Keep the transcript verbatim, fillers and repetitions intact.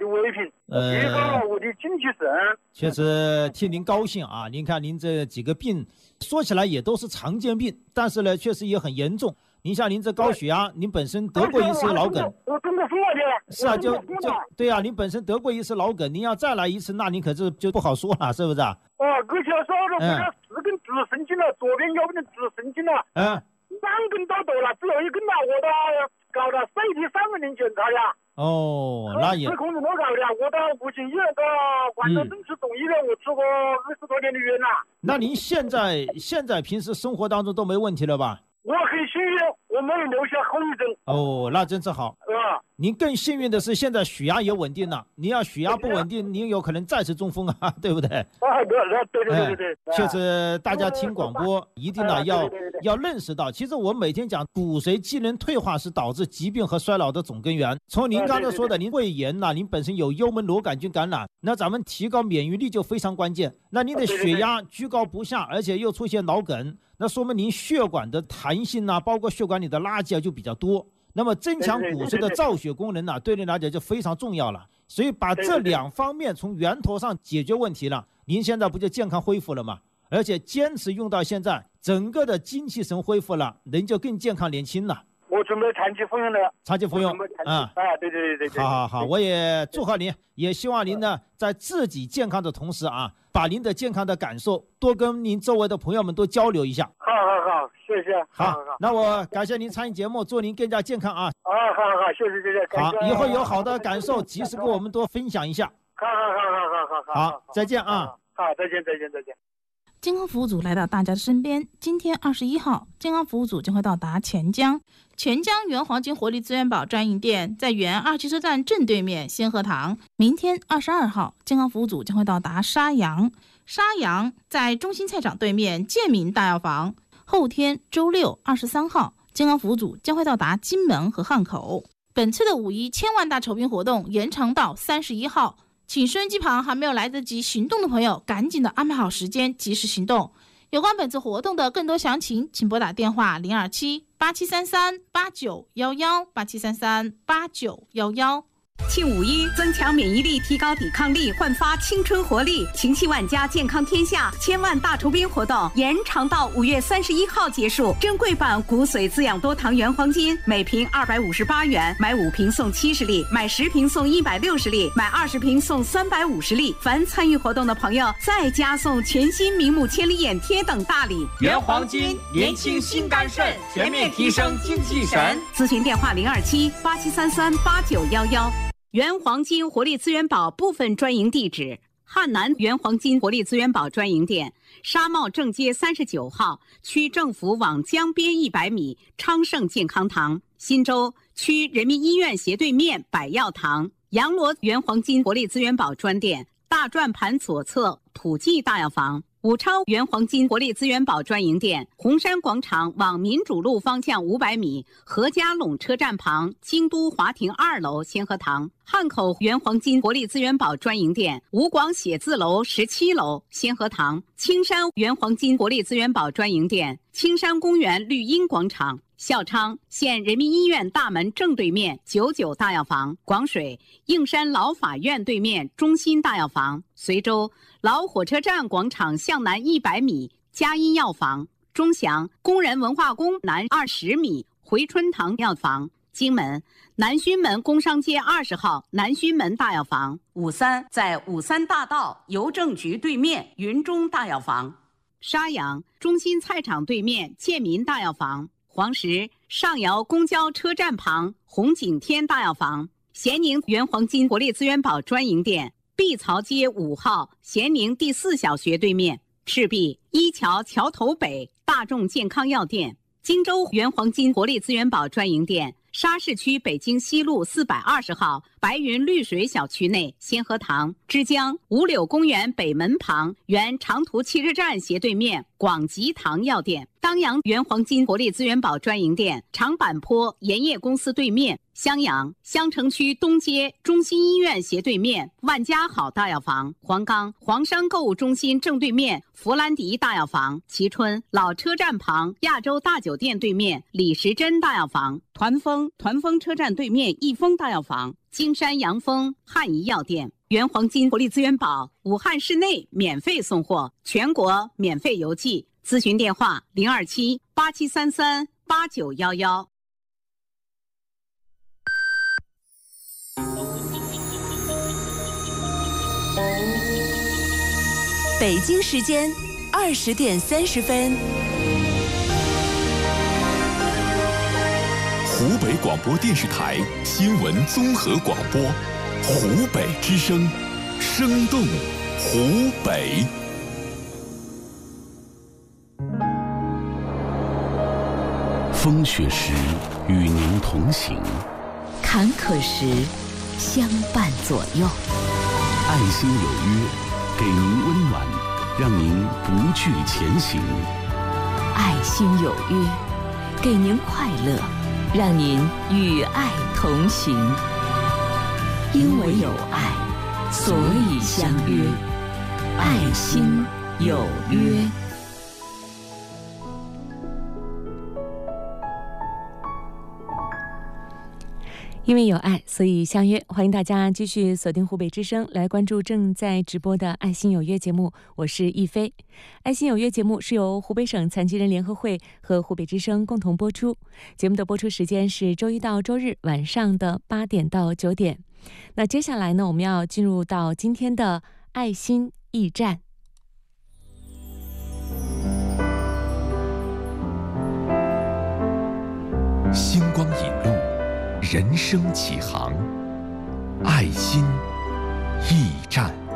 维平，提高了我的精气神。 确实替您高兴啊！您看您这几个病，说起来也都是常见病，但是呢，确实也很严重。您像您这高血压，您本身得过一次脑梗， 我中过风了的。 是啊，就就对啊，您本身得过一次脑梗，您要再来一次，那您可是就不好说了，是不是啊？ 哦，而且说的我这四根直神经了，左边腰边的直神经了，嗯，两根都抖了，只有一根了，我都搞了 C T 三个人检查呀。 哦，那也。 吃控制我搞的，我到武清医院到广州正治总医院，我吃过二十多年的药了。 那您现在现在平时生活当中都没问题了吧？ 我很幸运，我没有留下后遗症。 哦，那真是好。 啊， 您更幸运的是，现在血压也稳定了。您要血压不稳定，您有可能再次中风啊，对不对？ 啊，对对对对对对。 确实，大家听广播一定呢要要认识到，其实我每天讲骨髓机能退化是导致疾病和衰老的总根源。从您刚才说的，您胃炎呐，您本身有幽门螺杆菌感染，那咱们提高免疫力就非常关键。那您的血压居高不下，而且又出现脑梗。那说明您血管的弹性啊，包括血管里的垃圾啊就比较多。那么增强骨髓的造血功能呢、啊，对您来讲就非常重要了。所以把这两方面从源头上解决问题了，您现在不就健康恢复了吗？而且坚持用到现在，整个的精气神恢复了，人就更健康年轻了。 我准备长期服用的， 长期服用啊、嗯，哎，对对对对， 好好好，我也祝贺您，也希望您呢在自己健康的同时啊，把您的健康的感受多跟您周围的朋友们多交流一下。 好好好，谢谢。 好，好好那我感谢您参与节目，祝您更加健康啊。 啊，好好好，谢谢谢谢。 好，以后有好的感受，及时跟我们多分享一下。 好好好好好好好。 好，再见啊。 好，再见再见再见。 健康服务组来到大家的身边。今天二十一号，健康服务组将会到达钱江。钱江原黄金活力资源宝专营店在原二汽车站正对面先河堂。明天二十二号，健康服务组将会到达沙洋。沙洋在中心菜场对面建民大药房。后天周六二十三号，健康服务组将会到达金门和汉口。本次的五一千万大酬宾活动延长到三十一号。请收音机旁还没有来得及行动的朋友，赶紧的安排好时间，及时行动。有关本次活动的更多详情，请拨打电话零二七八七三三八九一一八七三三八九一一。 庆五一，增强免疫力，提高抵抗力，焕发青春活力。情系万家，健康天下千万大酬宾活动延长到五月三十一号结束。珍贵版骨髓滋养多糖原黄金每瓶二百五十八元，买五瓶送七十粒，买十瓶送一百六十粒，买二十瓶送三百五十粒。凡参与活动的朋友，再加送全新明目千里眼贴等大礼。 原黄金，年轻心肝肾，全面提升精气神。 咨询电话零二七八七三三八九一一。原黄金活力资源宝部分专营地址：汉南原黄金活力资源宝专营店，沙帽正街三十九号，区政府往江边一百米，昌盛健康堂；新洲区人民医院斜对面百药堂，洋螺原黄金活力资源宝专店，大转盘左侧普济大药房。武超原黄金活力资源宝专营店，红山广场往民主路方向五百米，何家垄车站旁京都华庭二楼先河堂。汉口原黄金活力资源宝专营店，吴广写字楼十七楼先河堂。青山原黄金活力资源宝专营店，青山公园绿荫广场。孝昌县人民医院大门正对面九九大药房。广水应山老法院对面中心大药房。随州老火车站广场向南一百米嘉一药房。钟祥工人文化宫南二十米回春堂药房。荆门南圩门工商街二十号南圩门大药房。五三在五三大道邮政局对面云中大药房。沙洋中心菜场对面建民大药房。黄石上窑公交车站旁红景天大药房。咸宁原黄金活力资源宝专营店，碧槽街五号咸宁第四小学对面。赤壁一桥桥头北大众健康药店。荆州原黄金活力资源宝专营店，沙市区北京西路四百二十号白云绿水小区内先河堂。枝江五柳公园北门旁原长途汽车站斜对面广吉堂药店。当阳原黄金活力资源宝专营店，长坂坡盐业公司对面。襄阳襄城区东街中心医院斜对面万家好大药房。黄冈黄山购物中心正对面弗兰迪大药房。蕲春老车站旁亚洲大酒店对面李时珍大药房。团丰团丰车站对面益丰大药房。 金山洋风汉仪药店、原黄金活力资源宝武汉市内免费送货，全国免费邮寄。咨询电话零二七八七三三八九幺幺。 北京时间二十点三十分。 湖北广播电视台新闻综合广播，湖北之声，生动湖北。风雪时与您同行， 坎坷时相伴左右。 爱心有约，给您温暖，让您不惧前行。 爱心有约，给您快乐，让您与爱同行。因为有爱，所以相约。爱心有约。 因为有爱，所以相约。欢迎大家继续锁定湖北之声，来关注正在直播的《爱心有约》节目。我是亦菲。《爱心有约》节目是由湖北省残疾人联合会和湖北之声共同播出。节目的播出时间是周一到周日晚上的八点到九点。那接下来呢，我们要进入到今天的爱心驿站。 星光引路，人生启航，爱心驿站。